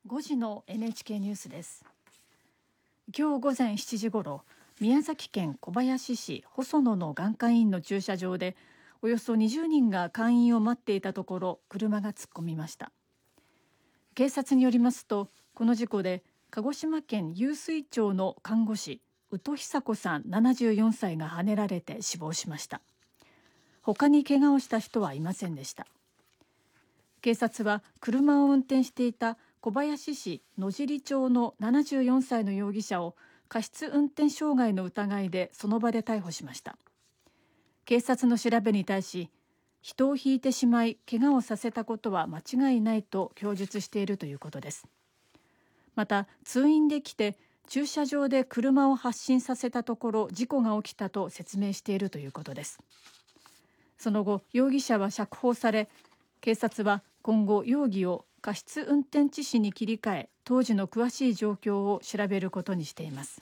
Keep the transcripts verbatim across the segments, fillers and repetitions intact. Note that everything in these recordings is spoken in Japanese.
ごじの エヌエイチケー ニュースです。今日午前しちじごろ、宮崎県小林市細野の眼科医院の駐車場でおよそにじゅうにんが会員を待っていたところ、車が突っ込みました。警察によりますと、この事故で鹿児島県湧水町の看護師宇土久子さんななじゅうよんさいがはねられて死亡しました。他に怪我をした人はいませんでした。警察は車を運転していた小林市野尻町のななじゅうよんさいの容疑者を過失運転傷害の疑いでその場で逮捕しました。警察の調べに対し、人をひいてしまい怪我をさせたことは間違いないと供述しているということです。また、通院で来て駐車場で車を発進させたところ事故が起きたと説明しているということです。その後、容疑者は釈放され、警察は今後容疑を過失運転致死に切り替え、当時の詳しい状況を調べることにしています。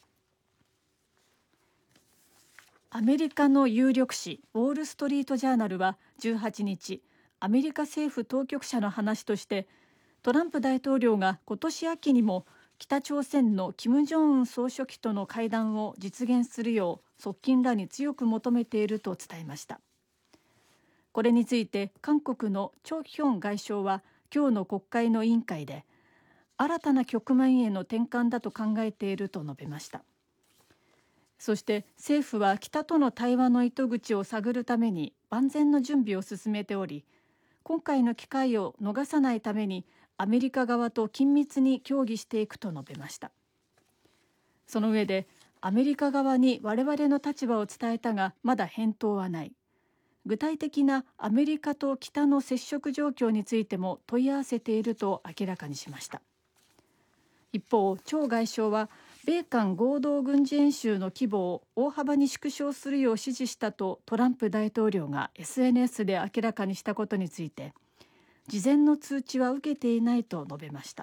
アメリカの有力紙ウォール・ストリート・ジャーナルはじゅうはちにち、アメリカ政府当局者の話として、トランプ大統領が今年秋にも北朝鮮の金正恩総書記との会談を実現するよう側近らに強く求めていると伝えました。これについて韓国のチョ・ヒョン外相は今日の国会の委員会で、新たな局面への転換だと考えていると述べました。そして政府は北との対話の糸口を探るために万全の準備を進めており、今回の機会を逃さないためにアメリカ側と緊密に協議していくと述べました。その上で、アメリカ側に我々の立場を伝えたがまだ返答はない。具体的なアメリカと北の接触状況についても問い合わせていると明らかにしました。一方、チョ外相は米韓合同軍事演習の規模を大幅に縮小するよう指示したとトランプ大統領が エスエヌエス で明らかにしたことについて、事前の通知は受けていないと述べました。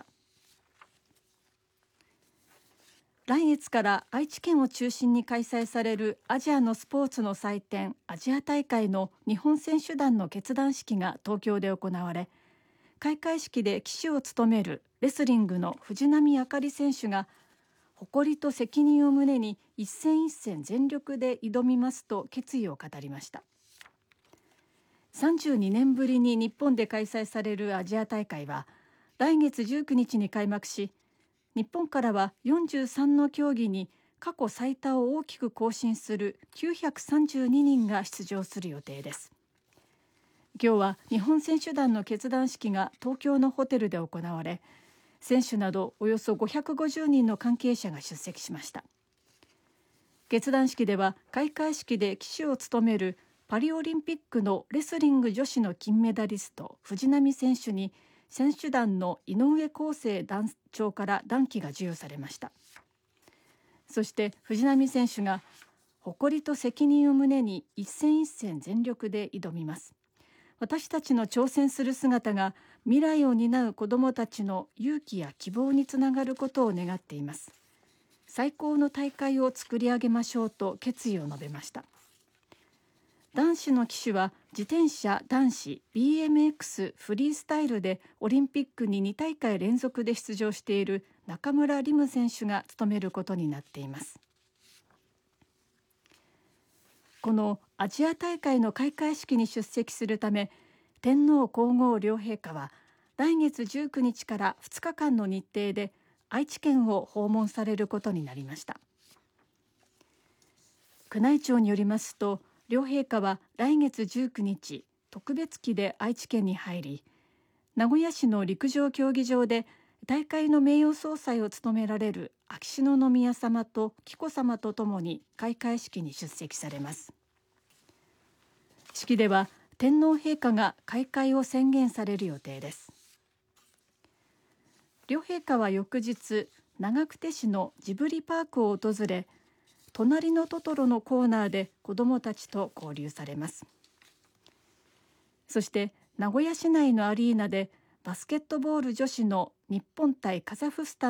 来月から愛知県を中心に開催されるアジアのスポーツの祭典アジア大会の日本選手団の結団式が東京で行われ、開会式で旗手を務めるレスリングの藤波朱理選手が誇りと責任を胸に一戦一戦全力で挑みますと決意を語りました。さんじゅうにねんぶりに日本で開催されるアジア大会は来月じゅうくにちに開幕し、日本からはよんじゅうさんの競技に過去最多を大きく更新するきゅうひゃくさんじゅうににんが出場する予定です。今日は日本選手団の結団式が東京のホテルで行われ、選手などおよそごひゃくごじゅうにんの関係者が出席しました。結団式では開会式で旗手を務めるパリオリンピックのレスリング女子の金メダリスト藤波選手に選手団の井上康生団長から団旗が授与されました。そして藤波選手が誇りと責任を胸に一戦一戦全力で挑みます。私たちの挑戦する姿が未来を担う子どもたちの勇気や希望につながることを願っています。最高の大会を作り上げましょうと決意を述べました。男子の旗手は自転車男子 ビーエムエックス フリースタイルでオリンピックににたいかい連続で出場している中村輪夢選手が務めることになっています。このアジア大会の開会式に出席するため、天皇皇后両陛下は来月じゅうくにちからふつかかんの日程で愛知県を訪問されることになりました。宮内庁によりますと、両陛下は来月じゅうくにち特別機で愛知県に入り、名古屋市の陸上競技場で大会の名誉総裁を務められる秋篠宮さまと紀子さまとともに開会式に出席されます。式では天皇陛下が開会を宣言される予定です。両陛下は翌日、長久手市のジブリパークを訪れ、隣のトトロのコーナーで子どもたちと交流されます。そして名古屋市内のアリーナでバスケットボール女子の日本対カザフスタン